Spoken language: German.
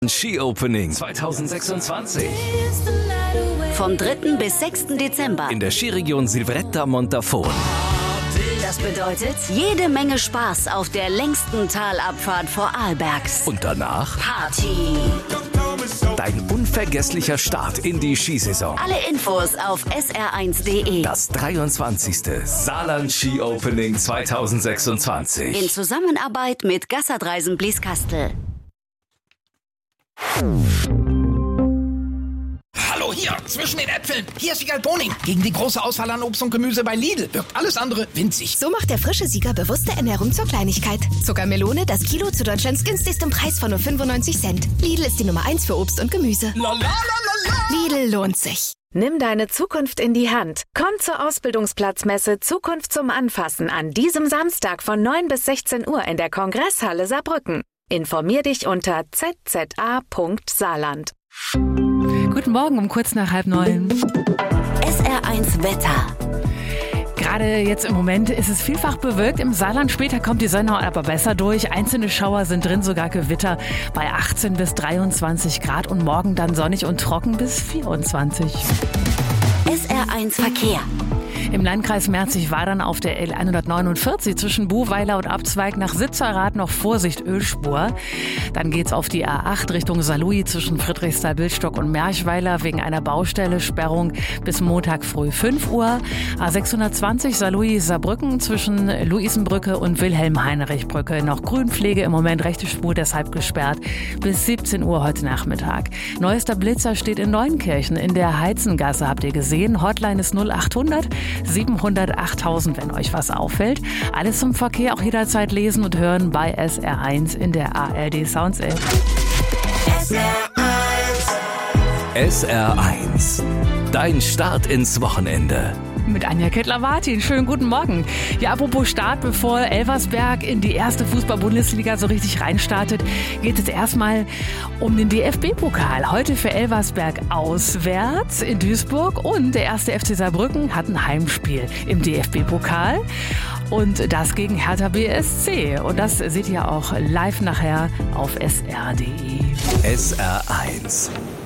Ski-Opening 2026. Vom 3. bis 6. Dezember. In der Skiregion Silvretta Montafon. Das bedeutet jede Menge Spaß auf der längsten Talabfahrt vor Arlbergs. Und danach Party. dein unvergesslicher Start in die Skisaison. Alle Infos auf sr1.de. Das 23. Saarland Ski-Opening 2026. In Zusammenarbeit mit Gassadreisen Blieskastel. Hallo, hier, zwischen den Äpfeln. Hier ist Siegal Boning. Gegen die große Auswahl an Obst und Gemüse bei Lidl wirkt alles andere winzig. So macht der frische Sieger bewusste Ernährung zur Kleinigkeit. Zuckermelone, das Kilo zu Deutschlands günstigstem Preis von nur 95 Cent. Lidl ist die Nummer 1 für Obst und Gemüse. La, la, la, la, la. Lidl lohnt sich. Nimm deine Zukunft in die Hand. Komm zur Ausbildungsplatzmesse Zukunft zum Anfassen an diesem Samstag von 9 bis 16 Uhr in der Kongresshalle Saarbrücken. Informier dich unter zza.saarland. Guten Morgen um kurz nach 8:30. SR1 Wetter. Gerade jetzt im Moment ist es vielfach bewölkt. Im Saarland später kommt die Sonne aber besser durch. Einzelne Schauer sind drin, sogar Gewitter bei 18 bis 23 Grad und morgen dann sonnig und trocken bis 24. SR1 Verkehr. Im Landkreis Merzig war dann auf der L149 zwischen Buhweiler und Abzweig nach Sitzerath noch Vorsicht Ölspur. Dann geht's auf die A8 Richtung Saarlouis zwischen Friedrichsthal-Bildstock und Merchweiler wegen einer Baustelle Sperrung bis Montag früh 5 Uhr. A620 Saarlouis-Saarbrücken zwischen Luisenbrücke und Wilhelm-Heinrich-Brücke noch Grünpflege, im Moment rechte Spur deshalb gesperrt bis 17 Uhr heute Nachmittag. Neuester Blitzer steht in Neunkirchen in der Heizengasse, habt ihr gesehen. Hotline ist 0800 700 8000, wenn euch was auffällt. Alles zum Verkehr auch jederzeit lesen und hören bei SR1 in der ARD Sounds App. SR1. Dein Start ins Wochenende. Mit Anja Kettler-Wartin. Schönen guten Morgen. Ja, apropos Start, bevor Elversberg in die erste Fußball-Bundesliga so richtig reinstartet, geht es erstmal um den DFB-Pokal. Heute für Elversberg auswärts in Duisburg und der erste FC Saarbrücken hat ein Heimspiel im DFB-Pokal. Und das gegen Hertha BSC. Und das seht ihr auch live nachher auf sr.de. SR1.